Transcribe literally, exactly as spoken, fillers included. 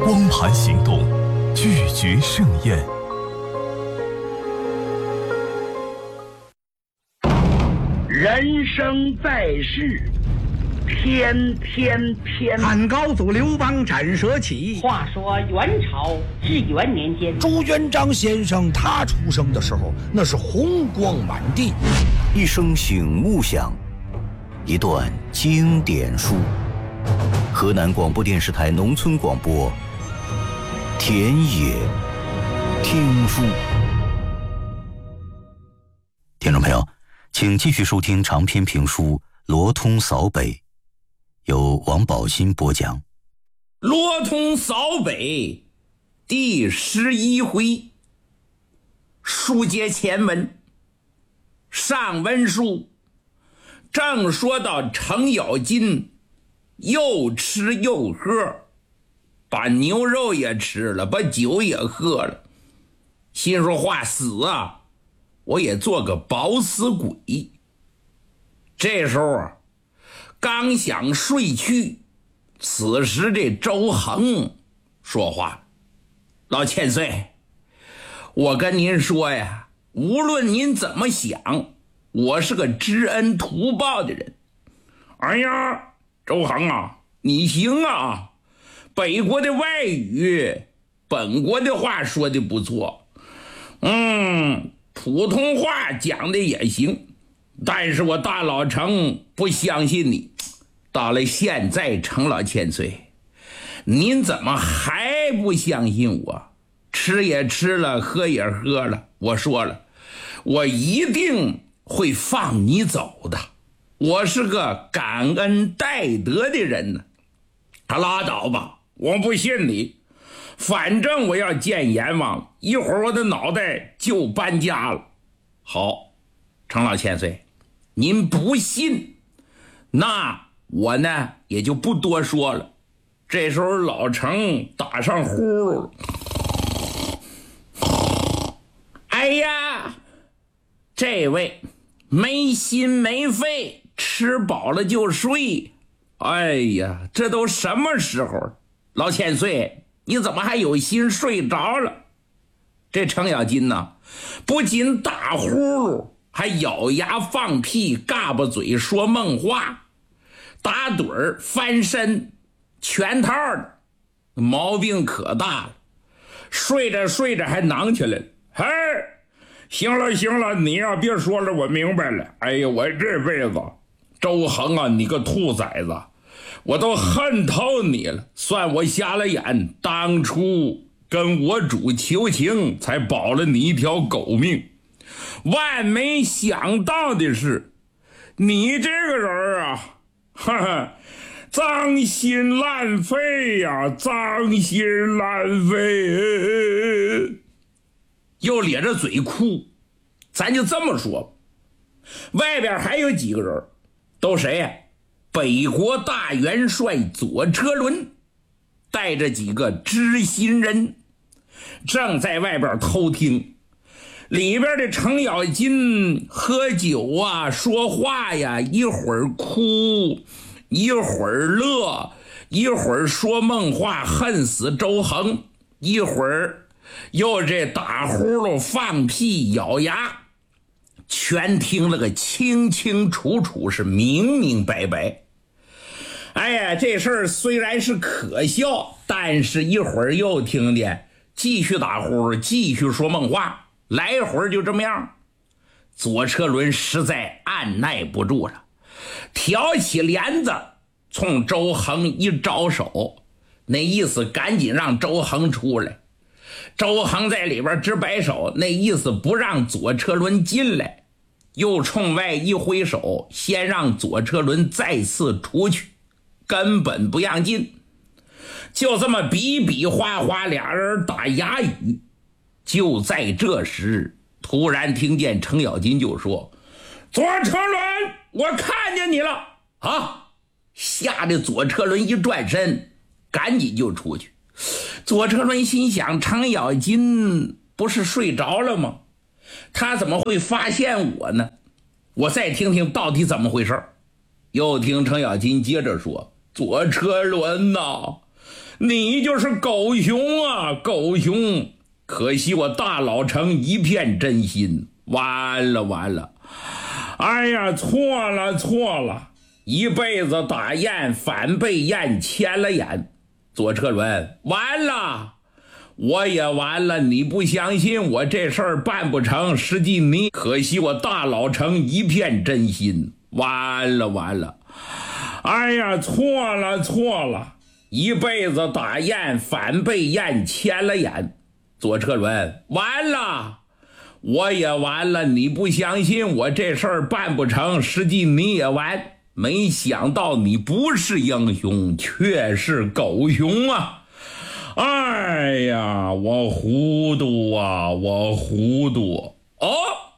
光盘行动，拒绝盛宴。 人生在世，天天天。 汉高祖刘邦斩蛇起。 话说元朝至元年间， 朱元璋先生他出生的时候，那是红光满地。 一声醒目响，一段经典书。河南广播电视台农村广播，田野听书。听众朋友，请继续收听长篇评书《罗通扫北》，由王宝新播讲。 罗通扫北第十一回，书接前文。上文书正说到程咬金又吃又喝，把牛肉也吃了，把酒也喝了，心说话死啊，我也做个饱死鬼。这时候啊，刚想睡去，此时这周恒说话：老千岁，我跟您说呀，无论您怎么想，我是个知恩图报的人。哎呀，周恒啊，你行啊，北国的外语，本国的话说的不错，嗯，普通话讲的也行，但是我大老程不相信你。到了现在，程老千岁，您怎么还不相信我？吃也吃了，喝也喝了，我说了，我一定会放你走的，我是个感恩戴德的人呢。他拉倒吧，我不信你，反正我要见阎王，一会儿我的脑袋就搬家了。好，程老千岁，您不信，那我呢也就不多说了。这时候老程打上呼噜，哎呀，这位没心没肺，吃饱了就睡。哎呀，这都什么时候？老千岁，你怎么还有心睡着了？这程咬金呢，不仅打呼噜，还咬牙放屁，嘎巴嘴说梦话，打盹儿翻身，全套的，毛病可大了。睡着睡着还囊起来了。嘿，行了行了，你呀别说了，我明白了。哎呀，我这辈子，周恒啊，你个兔崽子，我都恨透你了，算我瞎了眼，当初跟我主求情，才保了你一条狗命。万没想到的是，你这个人啊，哈哈，脏心烂肺呀，脏心烂肺，又咧着嘴哭。咱就这么说，外边还有几个人，都谁呀？北国大元帅左车轮带着几个知心人，正在外边偷听里边的程咬金喝酒啊，说话呀，一会儿哭，一会儿乐，一会儿说梦话，恨死周恒，一会儿又这打呼噜放屁咬牙，全听了个清清楚楚，是明明白白。哎呀，这事儿虽然是可笑，但是一会儿又听见继续打呼噜，继续说梦话，来会儿就这么样。左车轮实在按耐不住了，挑起帘子冲周恒一招手，那意思赶紧让周恒出来。周恒在里边直摆手，那意思不让左车轮进来，又冲外一挥手，先让左车轮再次出去，根本不让进。就这么比比划划，俩人打哑语。就在这时，突然听见程咬金就说：左车轮，我看见你了啊！吓得左车轮一转身，赶紧就出去。左车轮心想，程咬金不是睡着了吗？他怎么会发现我呢？我再听听到底怎么回事。又听程咬金接着说：左车轮呐， 你就是狗熊啊，狗熊！可惜我大老成一片真心，完了完了！哎呀，错了错了！一辈子打雁反被雁牵了眼。左车轮，完了！我也完了！你不相信我这事儿办不成，实际你可惜我大老成一片真心，完了完了！哎呀，错了错了！一辈子打雁反被雁牵了眼。左车轮，完了！我也完了！你不相信我这事儿办不成，实际你也完。没想到你不是英雄，却是狗熊啊！哎呀，我糊涂啊，我糊涂！哦，